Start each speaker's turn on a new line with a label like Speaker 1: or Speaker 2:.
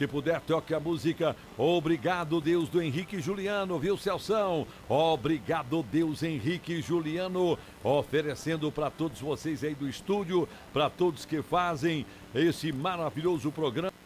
Speaker 1: Se puder, toque a música Obrigado, Deus, do Henrique e Juliano, viu, Celção? Obrigado, Deus, Henrique e Juliano, oferecendo para todos vocês aí do estúdio, para todos que fazem esse maravilhoso programa.